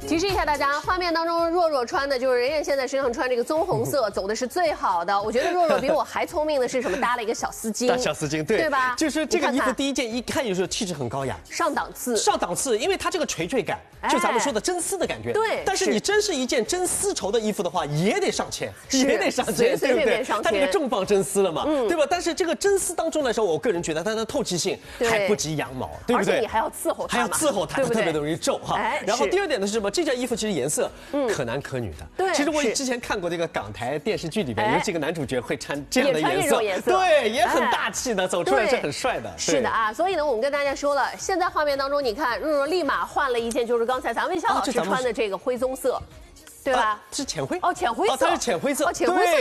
提示一下大家，画面当中若若穿的就是任燕现在身上穿这个棕红色，走的是最好的。我觉得若若比我还聪明的是什么？搭了一个小丝巾， 大小丝巾，对吧？ 就是这个衣服第一件一看就是气质很高雅， 上档次， 上档次，因为它这个垂坠感，就咱们说的真丝的感觉。 对， 但是你真是一件真丝绸的衣服的话，也得上千，也得上千， 随随便便上千。 它这个重磅真丝了嘛，对吧？但是这个真丝当中来说，我个人觉得它的透气性还不及羊毛，对不对？ 而且你还要伺候它， 还要伺候它，它特别容易皱哈。然后第二点呢是什么？这件衣服其实颜色可男可女的。 对， 其实我之前看过这个港台电视剧里边有几个男主角会穿这样的颜色， 对， 也很大气的，走出来是很帅的。 是的啊，所以呢，我们跟大家说了，现在画面当中，你看若若立马换了一件，就是刚才咱们肖老师穿的这个灰棕色，对吧？ 是浅灰哦，浅灰色， 它是浅灰色， 哦，浅灰色。